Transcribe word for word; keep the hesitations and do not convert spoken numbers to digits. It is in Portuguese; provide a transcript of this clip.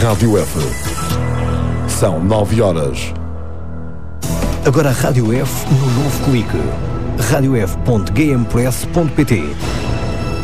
Rádio F. São nove horas. Agora a Rádio F no novo clique. rádio f ponto gamepress ponto pt.